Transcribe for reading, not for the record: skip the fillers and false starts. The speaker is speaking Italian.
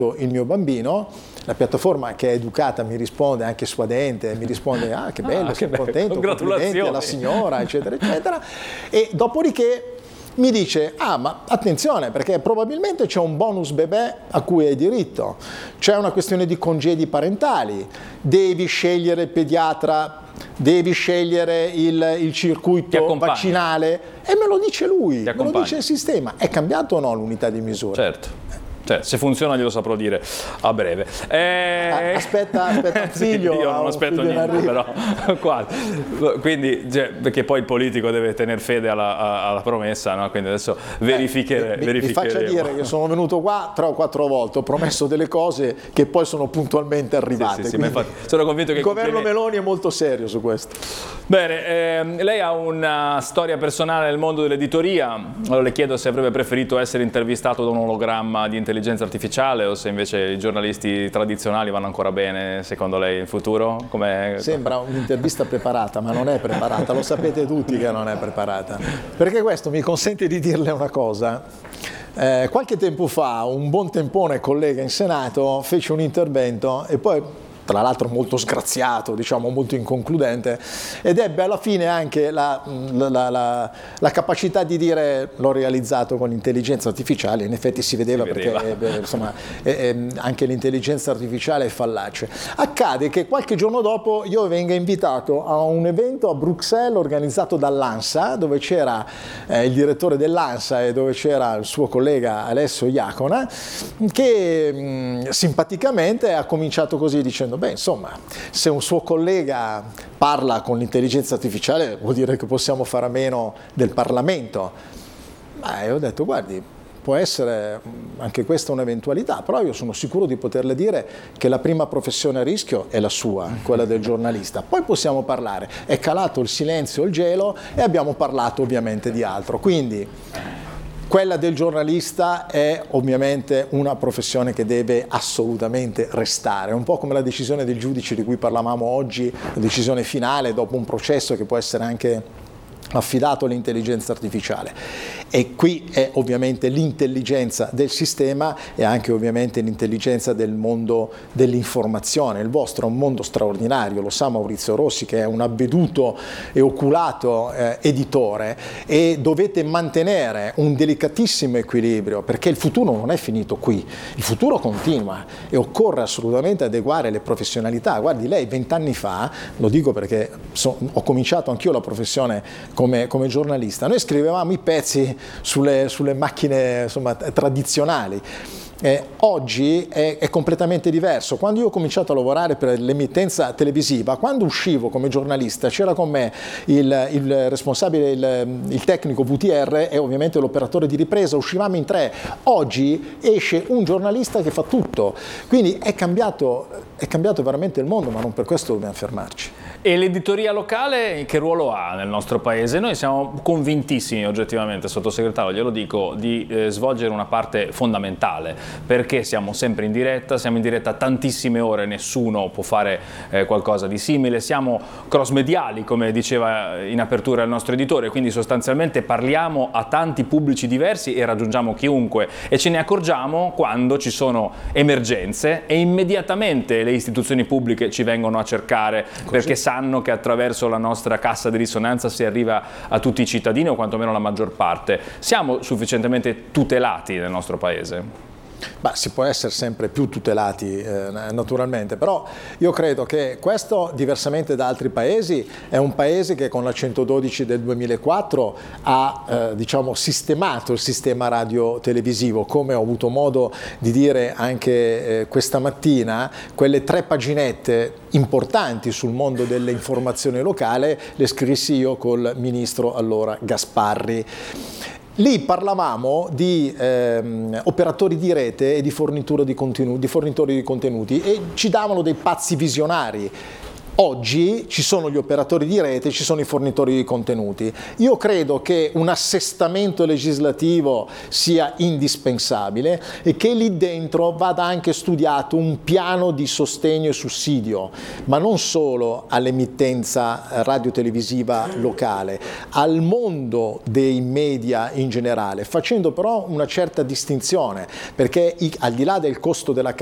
il mio bambino, la piattaforma che è educata mi risponde anche suadente, mi risponde che bello, sono contento, complimenti alla signora, eccetera, eccetera, e dopodiché mi dice, ma attenzione, perché probabilmente c'è un bonus bebè a cui hai diritto, c'è una questione di congedi parentali, devi scegliere il pediatra, devi scegliere il circuito vaccinale, e me lo dice lui, me lo dice il sistema. È cambiato o no l'unità di misura? Certo. Se funziona glielo saprò dire a breve. Aspetta un figlio. Io non aspetto niente, però quindi, perché poi il politico deve tenere fede alla promessa, no? Quindi adesso verificheremo. Mi faccia dire che sono venuto qua 3 o 4 volte, ho promesso delle cose che poi sono puntualmente arrivate. Sì, sono convinto che il governo Meloni è molto serio su questo. Bene, lei ha una storia personale nel mondo dell'editoria, allora le chiedo se avrebbe preferito essere intervistato da un ologramma di intelligenza artificiale o se invece i giornalisti tradizionali vanno ancora bene secondo lei in futuro? Sembra un'intervista preparata, ma non è preparata, lo sapete tutti che non è preparata, perché questo mi consente di dirle una cosa. Qualche tempo fa un buon tempone collega in Senato fece un intervento e poi, tra l'altro molto sgraziato, diciamo molto inconcludente, ed ebbe alla fine anche la capacità di dire l'ho realizzato con l'intelligenza artificiale. In effetti si vedeva. Perché insomma, anche l'intelligenza artificiale è fallace. Accade che qualche giorno dopo io venga invitato a un evento a Bruxelles organizzato dall'ANSA, dove c'era il direttore dell'ANSA e dove c'era il suo collega Alessio Iacona, che simpaticamente ha cominciato così dicendo: insomma, se un suo collega parla con l'intelligenza artificiale vuol dire che possiamo fare a meno del Parlamento. Io ho detto: guardi, può essere anche questa un'eventualità, però io sono sicuro di poterle dire che la prima professione a rischio è la sua, quella del giornalista. Poi possiamo parlare. È calato il silenzio, il gelo, e abbiamo parlato ovviamente di altro. Quindi quella del giornalista è ovviamente una professione che deve assolutamente restare, un po' come la decisione del giudice di cui parlavamo oggi, la decisione finale dopo un processo che può essere anche affidato all'intelligenza artificiale. E qui è ovviamente l'intelligenza del sistema e anche ovviamente l'intelligenza del mondo dell'informazione. Il vostro è un mondo straordinario, lo sa Maurizio Rossi, che è un avveduto e oculato editore, e dovete mantenere un delicatissimo equilibrio, perché il futuro non è finito qui, il futuro continua e occorre assolutamente adeguare le professionalità. Guardi, lei 20 anni fa, lo dico perché ho cominciato anch'io la professione come giornalista, noi scrivevamo i pezzi sulle macchine, insomma, tradizionali. Oggi è completamente diverso. Quando io ho cominciato a lavorare per l'emittenza televisiva, quando uscivo come giornalista c'era con me il responsabile, il tecnico VTR e ovviamente l'operatore di ripresa, uscivamo in 3. Oggi esce un giornalista che fa tutto, quindi è cambiato veramente il mondo, ma non per questo dobbiamo fermarci. E l'editoria locale che ruolo ha nel nostro paese? Noi siamo convintissimi oggettivamente, sottosegretario, glielo dico, di svolgere una parte fondamentale, perché siamo sempre in diretta, siamo in diretta tantissime ore, nessuno può fare qualcosa di simile, siamo cross-mediali, come diceva in apertura il nostro editore, quindi sostanzialmente parliamo a tanti pubblici diversi e raggiungiamo chiunque, e ce ne accorgiamo quando ci sono emergenze e immediatamente le istituzioni pubbliche ci vengono a cercare. Così. Perché sanno che attraverso la nostra cassa di risonanza si arriva a tutti i cittadini, o quantomeno la maggior parte. Siamo sufficientemente tutelati nel nostro paese? Si può essere sempre più tutelati naturalmente, però io credo che questo, diversamente da altri paesi, è un paese che con la 112 del 2004 ha diciamo sistemato il sistema radio-televisivo, come ho avuto modo di dire anche questa mattina. Quelle 3 paginette importanti sul mondo dell'informazione locale le scrissi io col ministro allora Gasparri. Lì parlavamo di operatori di rete e di fornitori di contenuti, e ci davano dei pazzi visionari. Oggi ci sono gli operatori di rete, ci sono i fornitori di contenuti. Io credo che un assestamento legislativo sia indispensabile e che lì dentro vada anche studiato un piano di sostegno e sussidio, ma non solo all'emittenza radiotelevisiva locale, al mondo dei media in generale, facendo però una certa distinzione, perché al di là del costo della